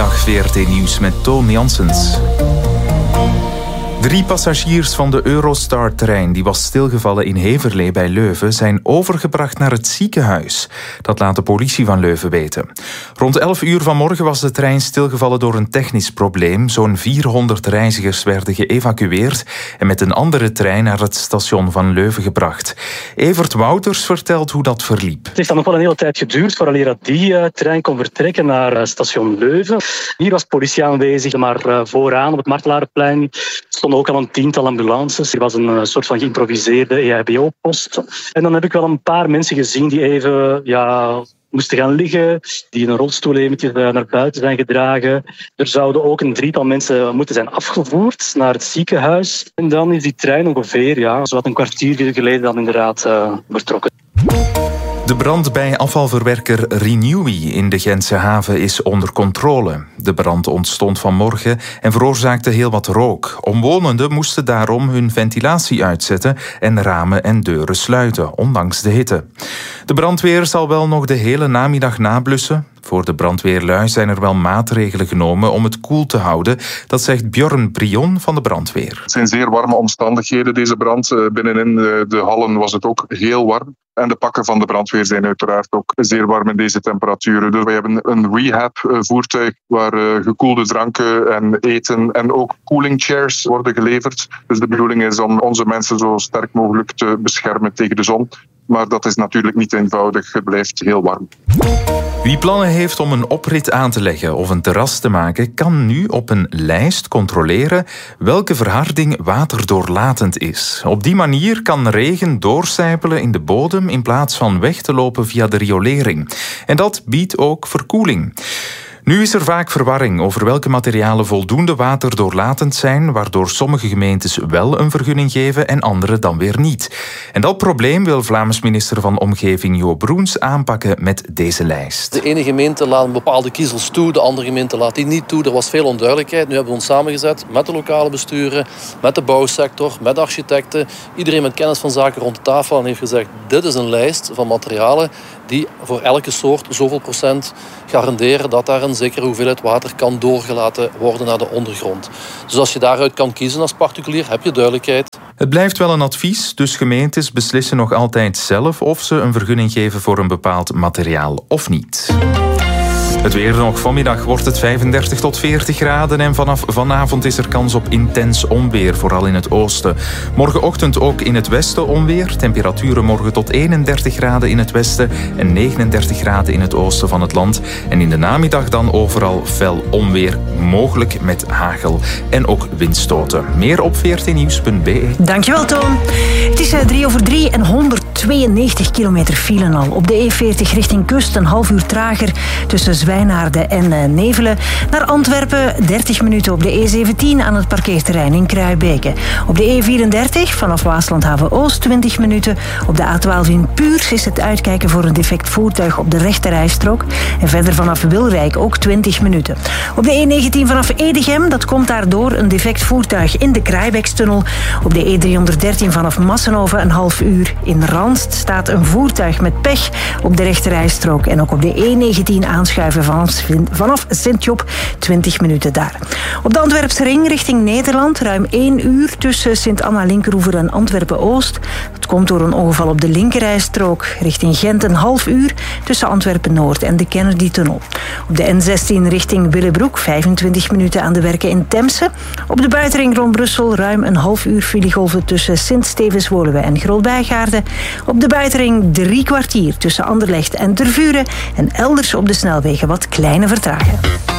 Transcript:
Goedemiddag, VRT Nieuws met Toon Janssens. 3 passagiers van de Eurostar-trein die was stilgevallen in Heverlee bij Leuven zijn overgebracht naar het ziekenhuis. Dat laat de politie van Leuven weten. Rond 11 uur vanmorgen was de trein stilgevallen door een technisch probleem. Zo'n 400 reizigers werden geëvacueerd en met een andere trein naar het station van Leuven gebracht. Evert Wouters vertelt hoe dat verliep. Het heeft dan nog wel een hele tijd geduurd vooraleer dat die trein kon vertrekken naar station Leuven. Hier was politie aanwezig, maar vooraan op het Martelarenplein stonden ook al een 10-tal ambulances. Er was een soort van geïmproviseerde EHBO-post. En dan heb ik wel een paar mensen gezien die even moesten gaan liggen, die in een rolstoel eventjes naar buiten zijn gedragen. Er zouden ook een 3-tal mensen moeten zijn afgevoerd naar het ziekenhuis. En dan is die trein ongeveer, zowat een kwartier geleden dan inderdaad vertrokken. De brand bij afvalverwerker Renewi in de Gentse haven is onder controle. De brand ontstond vanmorgen en veroorzaakte heel wat rook. Omwonenden moesten daarom hun ventilatie uitzetten en ramen en deuren sluiten, ondanks de hitte. De brandweer zal wel nog de hele namiddag nablussen. Voor de brandweerlui zijn er wel maatregelen genomen om het koel te houden. Dat zegt Björn Brion van de brandweer. Het zijn zeer warme omstandigheden, deze brand. Binnenin de hallen was het ook heel warm. En de pakken van de brandweer zijn uiteraard ook zeer warm in deze temperaturen. Dus wij hebben een rehab-voertuig waar gekoelde dranken en eten en ook cooling chairs worden geleverd. Dus de bedoeling is om onze mensen zo sterk mogelijk te beschermen tegen de zon. Maar dat is natuurlijk niet eenvoudig. Het blijft heel warm. Wie plannen heeft om een oprit aan te leggen of een terras te maken, kan nu op een lijst controleren welke verharding waterdoorlatend is. Op die manier kan regen doorcijpelen in de bodem in plaats van weg te lopen via de riolering. En dat biedt ook verkoeling. Nu is er vaak verwarring over welke materialen voldoende waterdoorlatend zijn, waardoor sommige gemeentes wel een vergunning geven en andere dan weer niet. En dat probleem wil Vlaams minister van Omgeving Jo Broens aanpakken met deze lijst. De ene gemeente laat bepaalde kiezels toe, de andere gemeente laat die niet toe. Er was veel onduidelijkheid. Nu hebben we ons samengezet met de lokale besturen, met de bouwsector, met architecten. Iedereen met kennis van zaken rond de tafel en heeft gezegd, dit is een lijst van materialen die voor elke soort zoveel procent garanderen dat daar een zekere hoeveelheid water kan doorgelaten worden naar de ondergrond. Dus als je daaruit kan kiezen als particulier, heb je duidelijkheid. Het blijft wel een advies, dus gemeentes beslissen nog altijd zelf of ze een vergunning geven voor een bepaald materiaal of niet. Het weer nog. Vanmiddag wordt het 35 tot 40 graden en vanaf vanavond is er kans op intens onweer, vooral in het oosten. Morgenochtend ook in het westen onweer. Temperaturen morgen tot 31 graden in het westen en 39 graden in het oosten van het land. En in de namiddag dan overal fel onweer, mogelijk met hagel en ook windstoten. Meer op vrtnieuws.be. Dankjewel, Toon. Het is 3:03 en 192 kilometer file al. Op de E40 richting kust een half uur trager tussen Zwijnaarden en Nevelen. Naar Antwerpen 30 minuten op de E17 aan het parkeerterrein in Kruibeke. Op de E34 vanaf Waaslandhaven Oost 20 minuten. Op de A12 in Puurs is het uitkijken voor een defect voertuig op de rechterrijstrook. En verder vanaf Wilrijk ook 20 minuten. Op de E19 vanaf Edegem, dat komt daardoor een defect voertuig in de Kraaibeekstunnel. Op de E313 vanaf Massenhoven een half uur. In Randst staat een voertuig met pech op de rechterrijstrook. En ook op de E19 aanschuiven vanaf Sint-Job 20 minuten daar. Op de Antwerpse ring richting Nederland ruim 1 uur tussen Sint-Anna-Linkeroever en Antwerpen-Oost. Het komt door een ongeval op de linkerrijstrook. Richting Gent een half uur tussen Antwerpen-Noord en de Kennedy-tunnel. Op de N16 richting Willebroek 25 minuten aan de werken in Temse. Op de buitenring rond Brussel ruim een half uur filegolven tussen Sint-Stevens-Woluwe en Grootbijgaarden. Op de buitenring 3 kwartier tussen Anderlecht en Tervuren en elders op de snelwegen wat kleine vertragingen.